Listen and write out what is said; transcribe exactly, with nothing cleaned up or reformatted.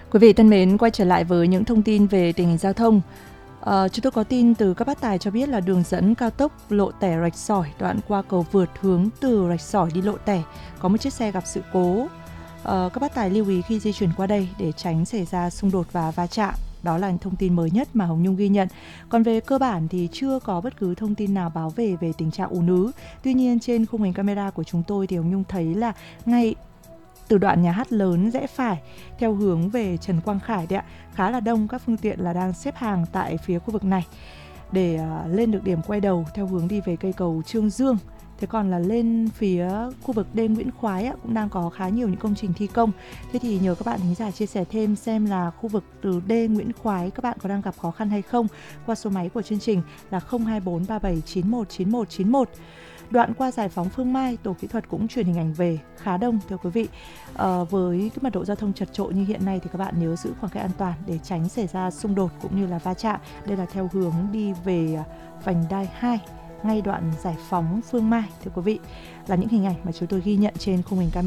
Quý vị thân mến, quay trở lại với những thông tin về tình hình giao thông. Uh, chúng tôi có tin từ các bác tài cho biết là đường dẫn cao tốc Lộ Tẻ Rạch Sỏi đoạn qua cầu vượt hướng từ Rạch Sỏi đi Lộ Tẻ có một chiếc xe gặp sự cố. Uh, các bác tài lưu ý khi di chuyển qua đây để tránh xảy ra xung đột và va chạm. Đó là thông tin mới nhất mà Hồng Nhung ghi nhận. Còn về cơ bản thì chưa có bất cứ thông tin nào báo về về tình trạng ùn ứ. Tuy nhiên trên khung hình camera của chúng tôi thì Hồng Nhung thấy là ngay từ đoạn nhà hát lớn rẽ phải theo hướng về Trần Quang Khải đấy ạ, khá là đông các phương tiện là đang xếp hàng tại phía khu vực này để uh, lên được điểm quay đầu theo hướng đi về cây cầu Trương Dương. Thế còn là lên phía khu vực đê Nguyễn Khoái á, cũng đang có khá nhiều những công trình thi công. Thế thì nhờ các bạn thính giả chia sẻ thêm xem là khu vực từ đê Nguyễn Khoái các bạn có đang gặp khó khăn hay không qua số máy của chương trình là không hai bốn ba bảy chín một chín một chín một. Đoạn qua giải phóng Phương Mai, tổ kỹ thuật cũng truyền hình ảnh về khá đông thưa quý vị. À, với cái mật độ giao thông chật chội như hiện nay thì các bạn nhớ giữ khoảng cách an toàn để tránh xảy ra xung đột cũng như là va chạm. Đây là theo hướng đi về vành đai hai, ngay đoạn giải phóng Phương Mai thưa quý vị, là những hình ảnh mà chúng tôi ghi nhận trên khung hình camera.